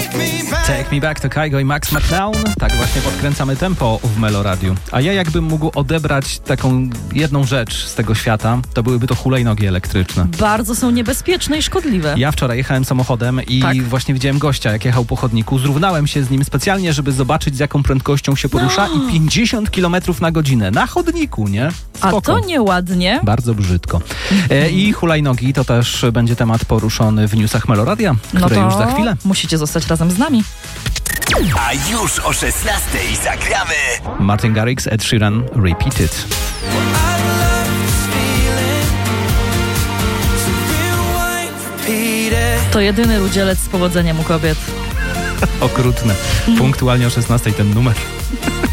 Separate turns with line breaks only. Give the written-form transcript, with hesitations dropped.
Take Me Back to Kygo i Max McNown. Tak właśnie podkręcamy tempo w Meloradiu. A ja jakbym mógł odebrać taką jedną rzecz z tego świata, to byłyby to hulajnogi elektryczne.
Bardzo są niebezpieczne i szkodliwe.
Ja wczoraj jechałem samochodem i właśnie widziałem gościa, jak jechał po chodniku. Zrównałem się z nim specjalnie, żeby zobaczyć, z jaką prędkością się porusza i 50 km na godzinę na chodniku, nie? Spoko.
A to nieładnie.
Bardzo brzydko. I hulajnogi to też będzie temat poruszony w newsach Meloradia, które już za chwilę.
Musicie zostać razem z nami.
A już o 16:00 zagramy
Martin Garrix, Ed Sheeran, Repeated.
To jedyny rudzielec z powodzeniem u kobiet.
Okrutne. Punktualnie o 16:00 ten numer.